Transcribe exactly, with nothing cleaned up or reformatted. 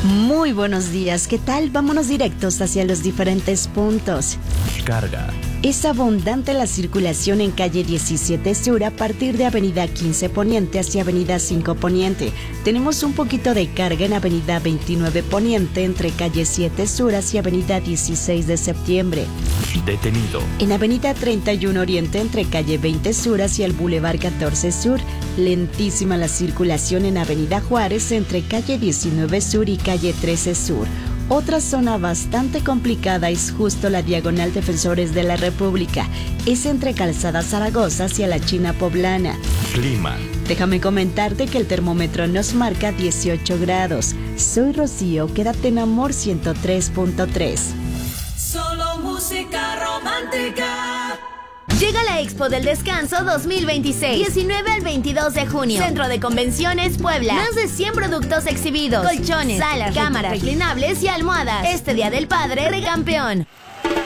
Muy buenos días, ¿qué tal? Vámonos directos hacia los diferentes puntos. Carga. Es abundante la circulación en calle diecisiete Sur a partir de avenida quince Poniente hacia avenida cinco Poniente. Tenemos un poquito de carga en avenida veintinueve Poniente entre calle siete Sur hacia avenida dieciséis de septiembre. Detenido. En avenida treinta y uno Oriente entre calle veinte Sur hacia el Boulevard catorce Sur. Lentísima la circulación en avenida Juárez entre calle diecinueve Sur y calle trece Sur. Otra zona bastante complicada es justo la diagonal Defensores de la República. Es entre Calzada Zaragoza hacia la China Poblana. Clima. Déjame comentarte que el termómetro nos marca dieciocho grados. Soy Rocío, quédate en Amor ciento tres punto tres. Solo música romántica. Llega la Expo del Descanso dos mil veintiséis, diecinueve al veintidós de junio. Centro de Convenciones, Puebla. Más de cien productos exhibidos. Colchones, salas, cámaras, reclinables y almohadas. Este Día del Padre, recampeón.